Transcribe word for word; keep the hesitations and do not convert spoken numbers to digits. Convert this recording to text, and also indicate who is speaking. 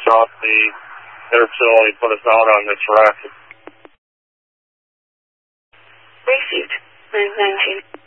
Speaker 1: across the intertil. He put us out on this rack.
Speaker 2: Received. nine nineteen.